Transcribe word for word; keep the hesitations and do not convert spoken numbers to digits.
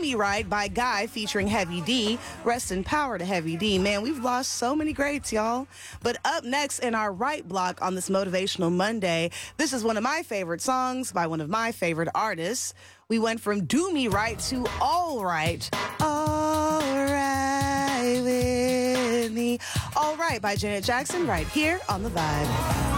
Me Right by Guy featuring Heavy D. Rest in power to Heavy D. Man, we've lost so many greats, y'all. But up next in our right block on this Motivational Monday, this is one of my favorite songs by one of my favorite artists. We went from Do Me Right to All Right. All right with me. All Right by Janet Jackson right here on The Vibe.